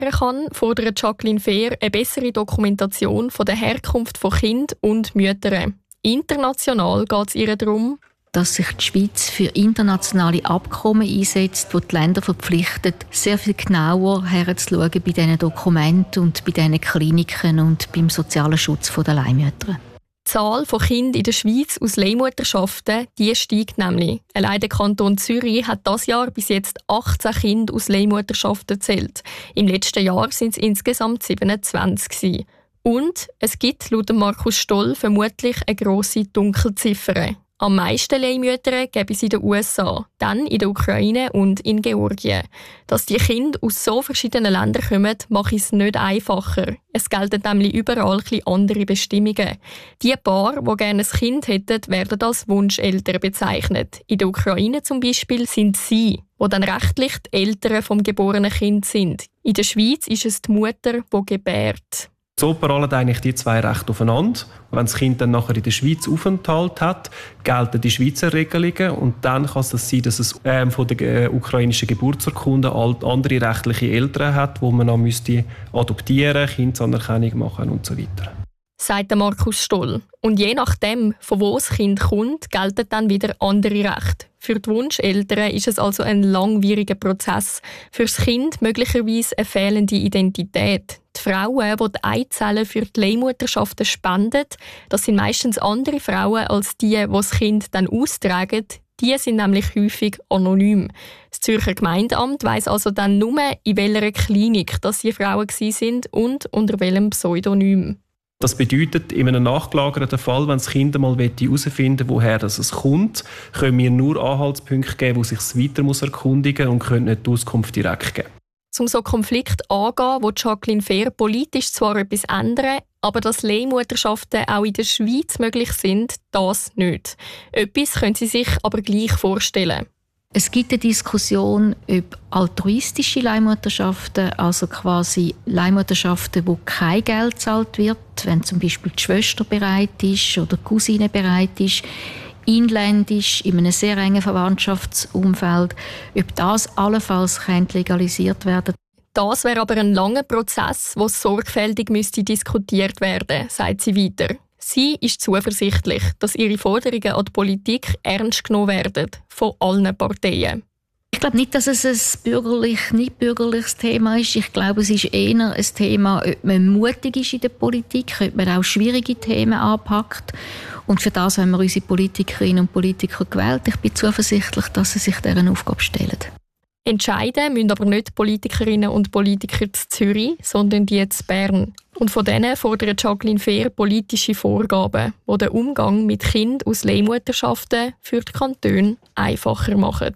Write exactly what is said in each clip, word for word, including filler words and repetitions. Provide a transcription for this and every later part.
werden kann, fordert Jacqueline Fehr eine bessere Dokumentation von der Herkunft von Kindern und Müttern. International geht es ihr darum, dass sich die Schweiz für internationale Abkommen einsetzt, die die Länder verpflichtet, sehr viel genauer herzuschauen bei diesen Dokumenten und bei diesen Kliniken und beim sozialen Schutz der Leihmütter. Die Zahl von Kindern in der Schweiz aus Leihmutterschaften die steigt nämlich. Allein der Kanton Zürich hat dieses Jahr bis jetzt achtzehn Kinder aus Leihmutterschaften gezählt. Im letzten Jahr sind es insgesamt siebenundzwanzig gewesen. Und es gibt laut Markus Stoll vermutlich eine grosse Dunkelziffer. Am meisten Leihmütter gäbe es in den U S A, dann in der Ukraine und in Georgien. Dass die Kinder aus so verschiedenen Ländern kommen, macht es nicht einfacher. Es gelten nämlich überall ein bisschen andere Bestimmungen. Die Paare, die gerne ein Kind hätten, werden als Wunscheltern bezeichnet. In der Ukraine zum Beispiel sind sie, die dann rechtlich die Eltern vom geborenen Kind sind. In der Schweiz ist es die Mutter, die gebärt. So prallen eigentlich die zwei Rechte aufeinander. Wenn das Kind dann nachher in der Schweiz Aufenthalt hat, gelten die Schweizer Regelungen und dann kann es sein, dass es ähm, von der äh, ukrainischen Geburtsurkunde andere rechtliche Eltern hat, wo man dann müsste adoptieren, Kindsanerkennung machen und so weiter. Sagt Markus Stoll. Und je nachdem, von wo das Kind kommt, gelten dann wieder andere Rechte. Für die Wunscheltern ist es also ein langwieriger Prozess. Für das Kind möglicherweise eine fehlende Identität. Die Frauen, die die Eizellen für die Leihmutterschaften spenden, das sind meistens andere Frauen als die, die das Kind dann austragen. Die sind nämlich häufig anonym. Das Zürcher Gemeindeamt weiss also dann nur, in welcher Klinik dass die Frauen waren und unter welchem Pseudonym. Das bedeutet, in einem nachgelagerten Fall, wenn das Kind mal herausfinden will, woher es kommt, können wir nur Anhaltspunkte geben, wo sich es weiter erkundigen muss und können nicht die Auskunft direkt geben. Um so Konflikt anzugehen, will Jacqueline Fehr politisch zwar etwas ändern, aber dass Leihmutterschaften auch in der Schweiz möglich sind, das nicht. Etwas können sie sich aber gleich vorstellen. Es gibt eine Diskussion über altruistische Leihmutterschaften, also quasi Leihmutterschaften, wo kein Geld gezahlt wird, wenn zum Beispiel die Schwester bereit ist oder die Cousine bereit ist, inländisch, in einem sehr engen Verwandtschaftsumfeld, ob das allenfalls legalisiert werden könnte. Das wäre aber ein langer Prozess, der sorgfältig müsste diskutiert werden, sagt sie weiter. Sie ist zuversichtlich, dass ihre Forderungen an die Politik ernst genommen werden, von allen Parteien. Ich glaube nicht, dass es ein bürgerlich, nicht bürgerliches Thema ist. Ich glaube, es ist eher ein Thema, ob man mutig ist in der Politik, ob man auch schwierige Themen anpackt. Und für das haben wir unsere Politikerinnen und Politiker gewählt. Ich bin zuversichtlich, dass sie sich dieser Aufgabe stellen. Entscheiden müssen aber nicht die Politikerinnen und Politiker in Zürich, sondern die in Bern. Und von denen fordert Jacqueline Fehr politische Vorgaben, die den Umgang mit Kindern aus Leihmutterschaften für die Kantone einfacher machen.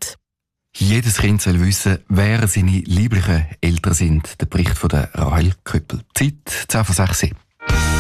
Jedes Kind soll wissen, wer seine lieblichen Eltern sind. Der Bericht von der Rahel Köppel. Zeit zehn vor sechs.